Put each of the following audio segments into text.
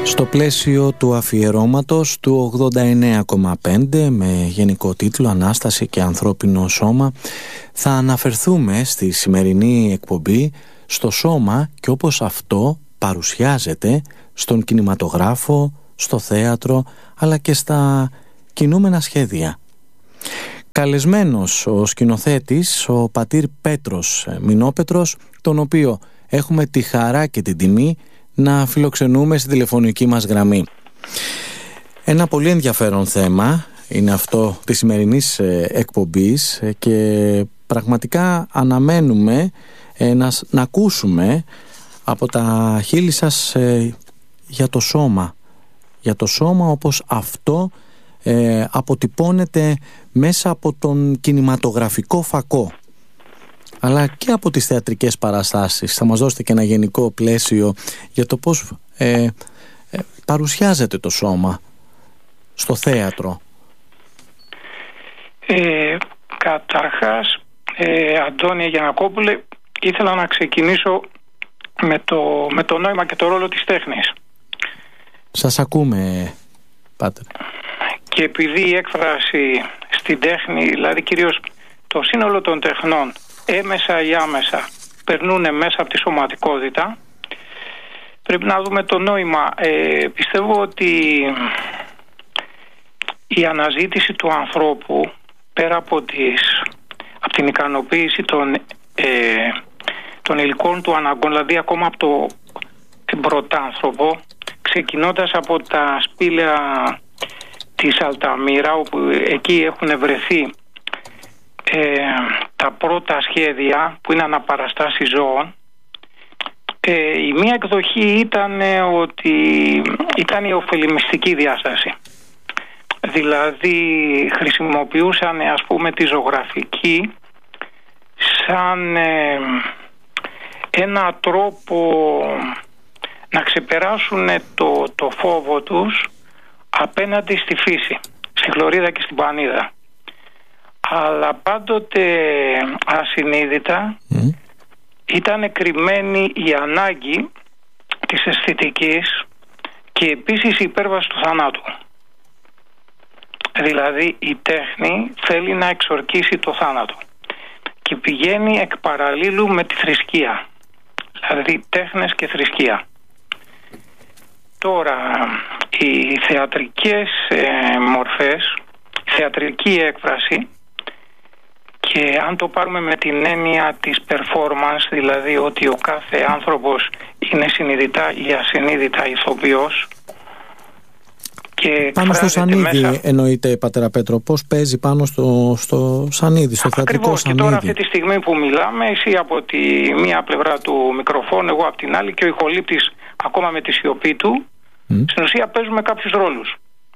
Στο πλαίσιο του αφιερώματος του 89,5 με γενικό τίτλο «Ανάσταση και ανθρώπινο σώμα» θα αναφερθούμε στη σημερινή εκπομπή στο σώμα και όπως αυτό παρουσιάζεται στον κινηματογράφο, στο θέατρο αλλά και στα κινούμενα σχέδια. Καλεσμένος ο σκηνοθέτης, ο πατήρ Πέτρος Μινόπετρος, τον οποίο έχουμε τη χαρά και την τιμή να φιλοξενούμε στη τηλεφωνική μας γραμμή. Ένα πολύ ενδιαφέρον θέμα είναι αυτό της σημερινής εκπομπής και πραγματικά αναμένουμε να ακούσουμε από τα χείλη σας για το σώμα. Για το σώμα όπως αυτό αποτυπώνεται μέσα από τον κινηματογραφικό φακό, αλλά και από τις θεατρικές παραστάσεις. Θα μας δώσετε και ένα γενικό πλαίσιο για το πώς παρουσιάζεται το σώμα στο θέατρο. Καταρχάς, Αντώνη Γιαννακόπουλε, ήθελα να ξεκινήσω με το νόημα και το ρόλο της τέχνης. Σας ακούμε, Πάτερ. Και επειδή η έκφραση στην τέχνη, δηλαδή κυρίως το σύνολο των τεχνών, έμεσα ή άμεσα περνούν μέσα από τη σωματικότητα, πρέπει να δούμε το νόημα. Πιστεύω ότι η αναζήτηση του ανθρώπου, πέρα από την ικανοποίηση των υλικών του αναγκών, δηλαδή ακόμα από τον πρωτάνθρωπο, ξεκινώντας από τα σπήλαια της Αλταμίρα, όπου εκεί έχουν βρεθεί τα πρώτα σχέδια που είναι αναπαραστάσεις ζώων. Η μία εκδοχή ήταν ότι ήταν η ωφελημιστική διάσταση. Δηλαδή χρησιμοποιούσαν, ας πούμε, τη ζωγραφική σαν ένα τρόπο να ξεπεράσουν το φόβο τους απέναντι στη φύση, στη χλωρίδα και στην πανίδα. Αλλά πάντοτε ασυνείδητα ήταν κρυμμένη η ανάγκη της αισθητικής και επίσης η υπέρβαση του θανάτου. Δηλαδή η τέχνη θέλει να εξορκίσει το θάνατο και πηγαίνει εκ παραλλήλου με τη θρησκεία. Δηλαδή τέχνες και θρησκεία. Τώρα οι θεατρικές μορφές, η θεατρική έκφραση, και αν το πάρουμε με την έννοια της performance, δηλαδή ότι ο κάθε άνθρωπος είναι συνειδητά ή ασυνείδητα ηθοποιός, και πάνω στο σανίδι μέσα... εννοείται, πατέρα Πέτρο, πώς παίζει πάνω στο σανίδι, στο θεατρικό ακριβώς, σανίδι. Και τώρα αυτή τη στιγμή που μιλάμε, εσύ από τη μία πλευρά του μικροφόνου, εγώ από την άλλη, και ο ηχολήπτης ακόμα με τη σιωπή του, στην ουσία παίζουμε κάποιους ρόλους.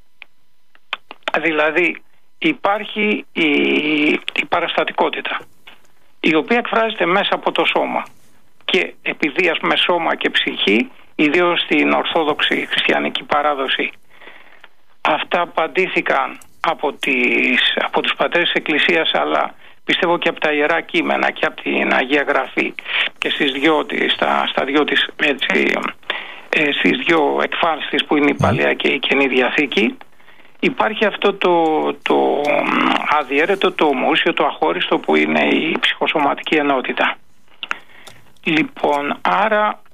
Δηλαδή υπάρχει η παραστατικότητα, η οποία εκφράζεται μέσα από το σώμα, και επειδή ας πούμε σώμα και ψυχή, ιδίως στην ορθόδοξη χριστιανική παράδοση, αυτά απαντήθηκαν από τους πατέρες της Εκκλησίας, αλλά πιστεύω και από τα Ιερά Κείμενα και από την Αγία Γραφή και στις δυο εκφάνσεις που είναι η Παλαιά και η Καινή Διαθήκη. Υπάρχει αυτό το αδιέρετο, το ομοούσιο, το αχώριστο, που είναι η ψυχοσωματική ενότητα. Λοιπόν, άρα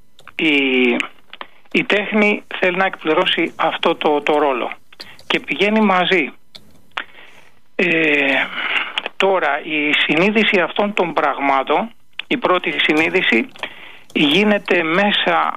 η τέχνη θέλει να εκπληρώσει αυτό το ρόλο και πηγαίνει μαζί. Τώρα η συνείδηση αυτών των πραγμάτων, η πρώτη συνείδηση γίνεται μέσα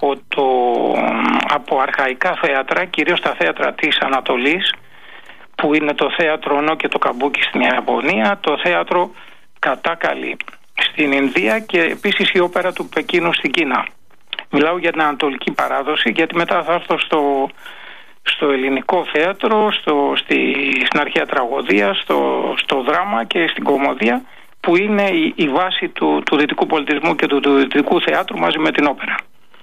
από αρχαϊκά θέατρα, κυρίως τα θέατρα της Ανατολής, που είναι το θέατρο Νο και το Καμπούκι στην Ιαπωνία, το θέατρο Κατάκαλη στην Ινδία και επίσης η όπερα του Πεκίνου στην Κίνα. Μιλάω για την ανατολική παράδοση, γιατί μετά θα έρθω στο ελληνικό θέατρο, στην αρχαία τραγωδία, στο δράμα και στην κομμωδία, που είναι η βάση του δυτικού πολιτισμού και του δυτικού θεάτρου μαζί με την όπερα.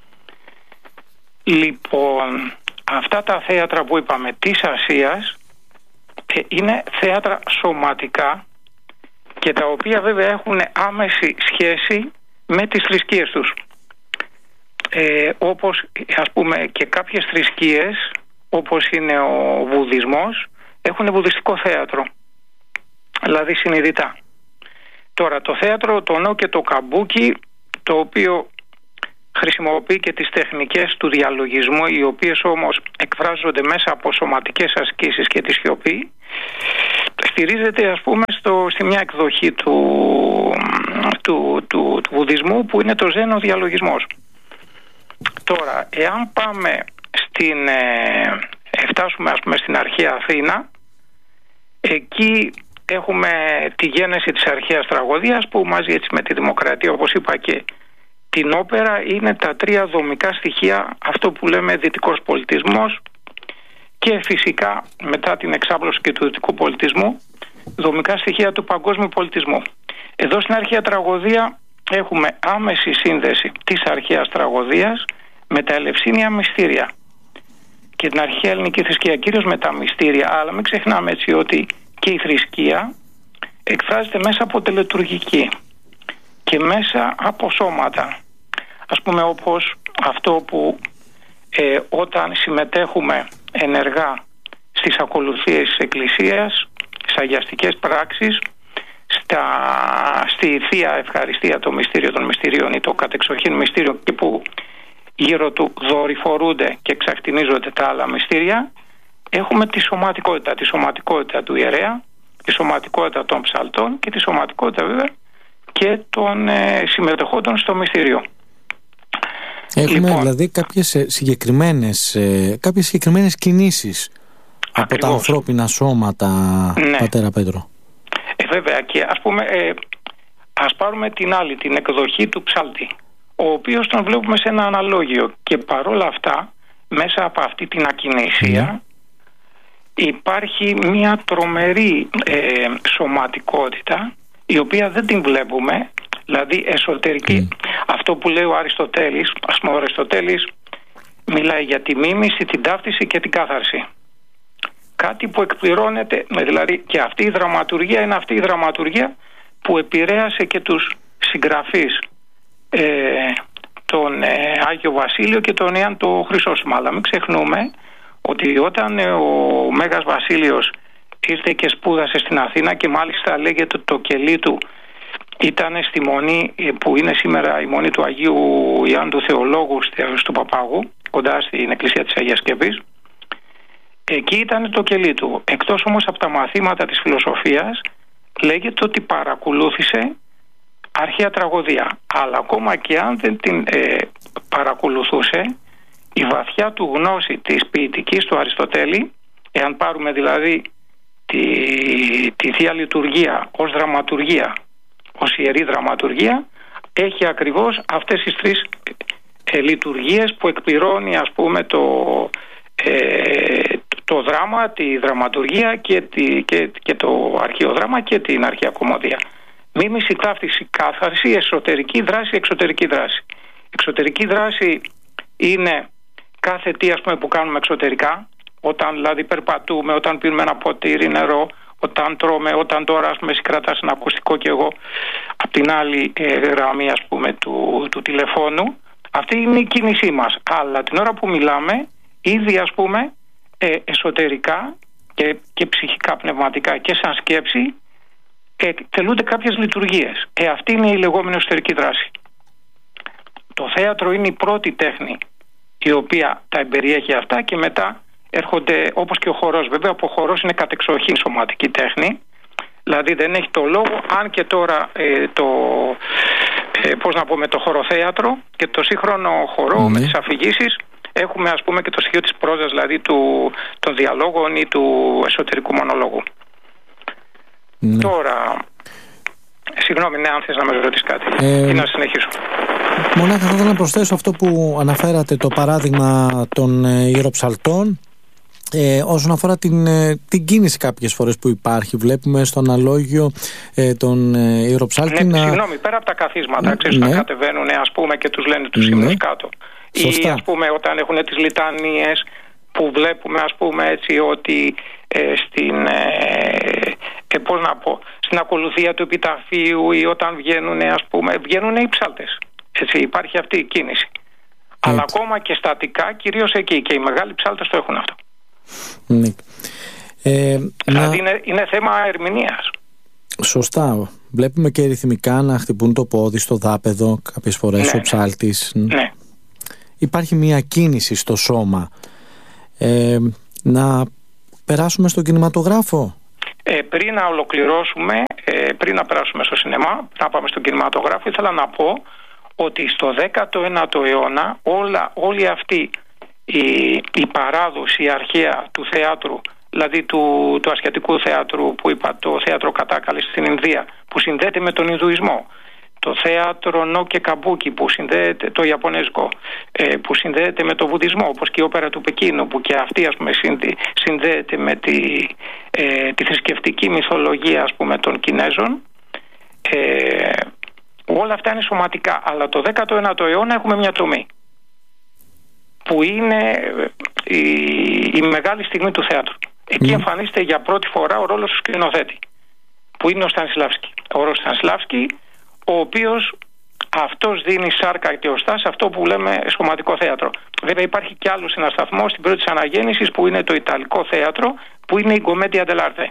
Λοιπόν, αυτά τα θέατρα που είπαμε της Ασίας είναι θέατρα σωματικά, και τα οποία βέβαια έχουν άμεση σχέση με τις θρησκείες τους. όπως ας πούμε και κάποιες θρησκείες, όπως είναι ο Βουδισμός, έχουν βουδιστικό θέατρο, δηλαδή συνειδητά. Τώρα το θέατρο, το νο και το καμπούκι, το οποίο χρησιμοποιεί και τις τεχνικές του διαλογισμού, οι οποίες όμως εκφράζονται μέσα από σωματικές ασκήσεις και τη σιωπή, στηρίζεται ας πούμε στη μια εκδοχή του βουδισμού που είναι το ζένο διαλογισμός. Τώρα, εάν πάμε φτάσουμε ας πούμε στην αρχαία Αθήνα, εκεί έχουμε τη γέννηση της αρχαίας τραγωδίας, που μαζί έτσι με τη δημοκρατία, όπως είπα, και την όπερα, είναι τα τρία δομικά στοιχεία, αυτό που λέμε δυτικός πολιτισμός, και φυσικά μετά την εξάπλωση και του δυτικού πολιτισμού, δομικά στοιχεία του παγκόσμιου πολιτισμού. Εδώ στην αρχαία τραγωδία έχουμε άμεση σύνδεση της αρχαίας τραγωδίας με τα ελευσίνια μυστήρια και την αρχαία ελληνική θρησκεία, κυρίως με τα μυστήρια, αλλά μην ξεχνάμε έτσι ότι και η θρησκεία εκφράζεται μέσα από τελετουργική και μέσα από σώματα. Ας πούμε όπως αυτό που όταν συμμετέχουμε ενεργά στις ακολουθίες της Εκκλησίας, στις αγιαστικές πράξεις, στη Θεία Ευχαριστία, το μυστήριο των μυστηρίων ή το κατεξοχήν μυστήριο, και που γύρω του δορυφορούνται και εξακτηνίζονται τα άλλα μυστήρια, έχουμε τη σωματικότητα του ιερέα, τη σωματικότητα των ψαλτών και τη σωματικότητα βέβαια και των συμμετεχόντων στο μυστήριο. Έχουμε δηλαδή κάποιες συγκεκριμένες κινήσεις από τα ανθρώπινα σώματα, ναι. Πατέρα Πέτρο. Βέβαια, και ας πάρουμε την άλλη, την εκδοχή του ψάλτη, ο οποίος τον βλέπουμε σε ένα αναλόγιο, και παρόλα αυτά μέσα από αυτή την ακινησία υπάρχει μια τρομερή σωματικότητα, η οποία δεν την βλέπουμε, δηλαδή εσωτερική. Αυτό που λέει ο Αριστοτέλης, ας πούμε, ο Αριστοτέλης μιλάει για τη μίμηση, την ταύτιση και την κάθαρση. Κάτι που εκπληρώνεται, δηλαδή, και αυτή η δραματουργία είναι αυτή η δραματουργία που επηρέασε και τους συγγραφείς, τον Άγιο Βασίλειο και τον Ιωάννη το Χρυσόσωμα. Αλλά μην ξεχνούμε ότι όταν ο Μέγας Βασίλειος ήρθε και σπούδασε στην Αθήνα, και μάλιστα λέγεται το κελί του ήταν στη μονή που είναι σήμερα η μονή του Αγίου Ιωάννου του Θεολόγου στο Παπάγου, κοντά στην εκκλησία της Αγίας Σκεπής, εκεί ήταν το κελί του. Εκτός όμως από τα μαθήματα της φιλοσοφίας, λέγεται ότι παρακολούθησε αρχαία τραγωδία. Αλλά ακόμα και αν δεν την παρακολουθούσε, η βαθιά του γνώση της ποιητικής του Αριστοτέλη, εάν πάρουμε δηλαδή τη Θεία Λειτουργία ως δραματουργία, ως ιερή δραματουργία, έχει ακριβώς αυτές τις τρεις λειτουργίες που εκπληρώνει, ας πούμε, το δράμα, τη δραματουργία και το αρχαίο δράμα και την αρχαία κομμωδία. Μίμηση, ταύτιση, κάθαρση, εσωτερική δράση, εξωτερική δράση. Εξωτερική δράση είναι κάθε τι, ας πούμε, που κάνουμε εξωτερικά, όταν δηλαδή περπατούμε, όταν πίνουμε ένα ποτήρι νερό, όταν τρώμε, όταν τώρα, ας πούμε, συγκρατάς ένα ακουστικό και εγώ από την άλλη γραμμή, ας πούμε, του τηλεφώνου. Αυτή είναι η κίνησή μας. Αλλά την ώρα που μιλάμε, ήδη, ας πούμε, εσωτερικά και ψυχικά, πνευματικά και σαν σκέψη, τελούνται κάποιες λειτουργίες. Αυτή είναι η λεγόμενη εσωτερική δράση. Το θέατρο είναι η πρώτη τέχνη η οποία τα εμπεριέχει αυτά, και μετά έρχονται, όπως και ο χορός. Βέβαια, ο χορός είναι κατεξοχήν σωματική τέχνη, δηλαδή δεν έχει το λόγο, αν και τώρα με το χοροθέατρο και το σύγχρονο χορό με τις αφηγήσεις έχουμε, ας πούμε, και το στοιχείο της πρόζας, δηλαδή των διαλόγων ή του εσωτερικού μονολόγου. Τώρα, συγγνώμη, αν θες να με ρωτήσεις κάτι ή να συνεχίσω. Μονάχα θα ήθελα να προσθέσω αυτό που αναφέρατε, το παράδειγμα των ιεροψαλτών. Όσον αφορά την κίνηση κάποιες φορές που υπάρχει, βλέπουμε στο αναλόγιο τον ιεροψάλτη συγγνώμη, πέρα από τα καθίσματα, ξέρεις, να κατεβαίνουν, ας πούμε, και τους λένε τους ύμνους κάτω. Σωστά. Ή, ας πούμε, όταν έχουν τις λιτανίες που βλέπουμε, ας πούμε, έτσι, ότι στην ακολουθία του επιταφείου ή όταν βγαίνουν, ας πούμε, βγαίνουν οι ψάλτες. Έτσι, υπάρχει αυτή η κίνηση. Αλλά ακόμα και στατικά, κυρίως εκεί. Και οι μεγάλοι ψάλτες το έχουν αυτό. Ναι. Δηλαδή είναι θέμα ερμηνείας. Σωστά. Βλέπουμε και ρυθμικά να χτυπούν το πόδι στο δάπεδο κάποιες φορές ο ψάλτης. Ναι. Υπάρχει μια κίνηση στο σώμα. Να περάσουμε στον κινηματογράφο. Πριν να ολοκληρώσουμε, πριν να περάσουμε στο σινεμά, να πάμε στον κινηματογράφο, ήθελα να πω ότι στο 19ο αιώνα όλη αυτή η παράδοση, η αρχαία του θεάτρου, δηλαδή του ασιατικού θεάτρου που είπα, το θέατρο Κατάκαλη στην Ινδία, που συνδέεται με τον Ινδουισμό, το θέατρο Νόκε Καμπούκι που συνδέεται, το Ιαπωνέζικο, που συνδέεται με το Βουδισμό, όπως και η όπερα του Πεκίνου, που και αυτή συνδέεται με τη θρησκευτική μυθολογία, ας πούμε, των Κινέζων. Όλα αυτά είναι σωματικά, αλλά το 19ο αιώνα έχουμε μια τομή που είναι η μεγάλη στιγμή του θέατρου. Εκεί εμφανίζεται για πρώτη φορά ο ρόλος του σκηνοθέτη, που είναι ο Στανισλάβσκι. Ο Στανισλάβσκι, ο οποίος αυτός δίνει σάρκα και οστά σε αυτό που λέμε σωματικό θέατρο. Βέβαια υπάρχει κι άλλος ένας σταθμός στην πρώτη της αναγέννησης, που είναι το Ιταλικό θέατρο, που είναι η Κομμέντια dell'arte.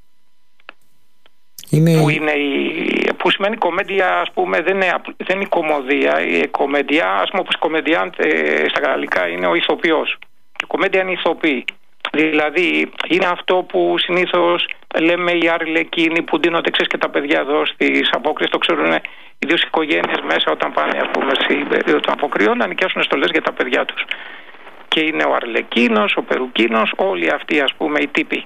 Που σημαίνει κομμέντια, ας πούμε, δεν είναι η κομμωδία. Η κομμέντια, ας πούμε, όπως κομμεντιάντ στα γαλλικά είναι ο ηθοποιός. Η κομμέντια είναι η ηθοποιή. Δηλαδή είναι αυτό που συνήθως λέμε οι αρλεκίνοι που ντύνονται, ξέρεις, και τα παιδιά εδώ στις απόκριες, το ξέρουν ιδίως οι οικογένειες μέσα όταν πάνε, ας πούμε, στην περίοδο των αποκριών, να νοικιάσουν στολές για τα παιδιά τους. Και είναι ο αρλεκίνος, ο περουκίνος, όλοι αυτοί, ας πούμε, οι τύποι.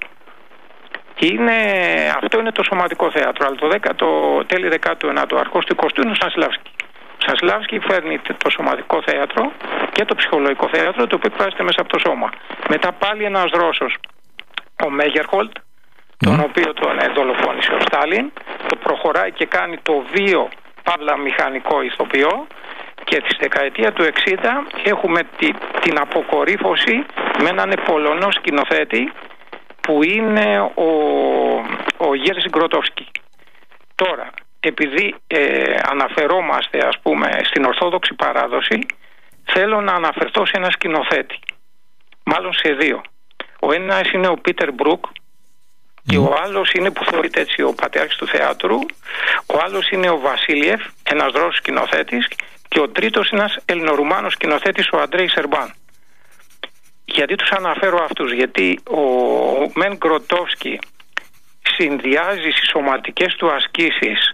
Αυτό είναι το σωματικό θέατρο. Αλλά το τέλη 19ου, αρχός του 20ου είναι ο Στανισλάβσκι. Ο Στανισλάβσκι φέρνει το σωματικό θέατρο και το ψυχολογικό θέατρο, το οποίο εκφράζεται μέσα από το σώμα. Μετά πάλι ένας Ρώσος, ο Μέγερχολτ, τον οποίο τον δολοφόνησε ο Στάλιν, το προχωράει και κάνει το βίο παύλα μηχανικό ηθοποιό, και στη δεκαετία του 60 έχουμε την αποκορύφωση με έναν Πολωνό σκηνοθέτη που είναι ο Γέρζι Γκροτόφσκι. Τώρα, επειδή αναφερόμαστε, ας πούμε, στην Ορθόδοξη παράδοση, θέλω να αναφερθώ σε ένα σκηνοθέτη, μάλλον σε δύο. Ο ένας είναι ο Πίτερ Μπρουκ και ο άλλος είναι, που θεωρείται έτσι, ο πατέρας του θεάτρου. Ο άλλος είναι ο Βασίλιεφ, ένας Ρώσος σκηνοθέτης, και ο τρίτος είναι ένας Ελληνορουμάνος σκηνοθέτης, ο Αντρέι Σερμπάν. Γιατί τους αναφέρω αυτούς? Γιατί ο Μεν Γκροτόφσκι συνδυάζει στις σωματικές του ασκήσεις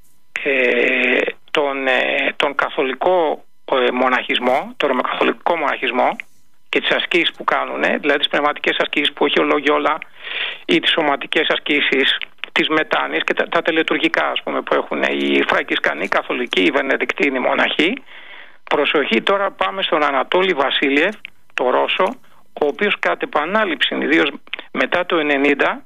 τον καθολικό μοναχισμό, τον ρωμαιοκαθολικό μοναχισμό και τις ασκήσεις που κάνουν, δηλαδή τις πνευματικές ασκήσεις που έχει ο Λογιόλα, ή τις σωματικές ασκήσεις της μετάνοιας και τα τελετουργικά, ας πούμε, που έχουν οι Φραγκισκανοί, οι Καθολικοί, οι Βενεδικτίνοι μοναχοί. Προσοχή, τώρα πάμε στον Ανατόλη Βασίλιεφ, το Ρώσο, ο οποίος κατ' επανάληψη, ιδίως μετά το 90,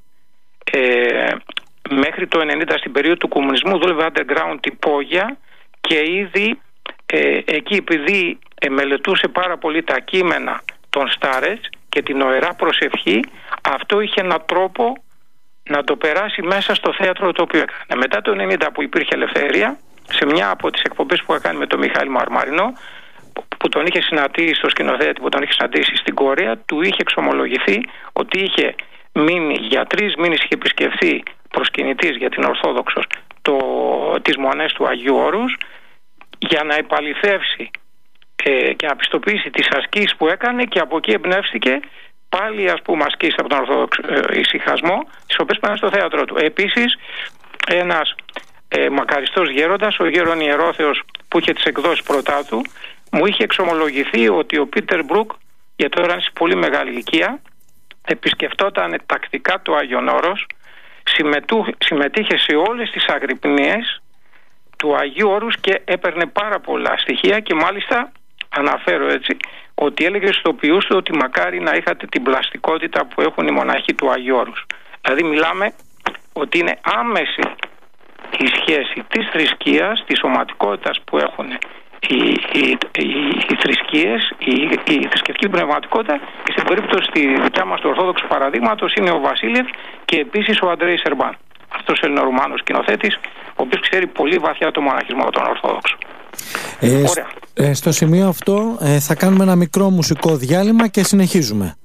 μέχρι το 90 στην περίοδο του κομμουνισμού δούλευε underground υπόγεια, και ήδη εκεί, επειδή μελετούσε πάρα πολύ τα κείμενα των Στάρες και την ωερά προσευχή, αυτό είχε έναν τρόπο να το περάσει μέσα στο θέατρο το οποίο έκανε. Μετά το 90 που υπήρχε ελευθερία, σε μια από τις εκπομπές που έκανε με τον Μιχάλη Μαρμαρινό, που τον είχε συναντήσει, στο σκηνοθέτη που τον είχε συναντήσει στην Κορέα, του είχε εξομολογηθεί ότι είχε μείνει για 3 μήνες, είχε επισκεφθεί προσκυνητής για την Ορθόδοξος τις μονές του Αγίου Όρους, για να επαληθεύσει και να πιστοποιήσει τις ασκήσεις που έκανε, και από εκεί εμπνεύστηκε πάλι, ας πούμε, ασκήσεις από τον Ορθόδοξο ησυχασμό, τις οποίες πάνε στο θέατρο του. Επίσης, ένας μακαριστός γέροντας, ο Γέρον Ιερόθεος, που είχε τις εκδόσεις πρωτά του, μου είχε εξομολογηθεί ότι ο Πίτερ Μπρουκ, για τώρα είναι σε πολύ μεγάλη ηλικία, επισκεφτόταν τακτικά το Άγιον Όρος, συμμετείχε σε όλες τις αγρυπνίες του Αγίου Όρους και έπαιρνε πάρα πολλά στοιχεία, και μάλιστα αναφέρω έτσι ότι έλεγε στους ηθοποιούς του ότι μακάρι να είχατε την πλαστικότητα που έχουν οι μοναχοί του Αγίου Όρους. Δηλαδή μιλάμε ότι είναι άμεση η σχέση της θρησκείας, της σωματικότητας που έχουν οι θρησκείες, η θρησκευτική πνευματικότητα, και στην περίπτωση τη δικιά μας του Ορθόδοξου παραδείγματος είναι ο Βασίλιεφ και επίσης ο Αντρέι Σερμπάν. Αυτός ο Ελληνορουμάνος σκηνοθέτης, ο οποίος ξέρει πολύ βαθιά το μοναχισμό των Ορθόδοξων. Ωραία. Στο σημείο αυτό θα κάνουμε ένα μικρό μουσικό διάλειμμα και συνεχίζουμε.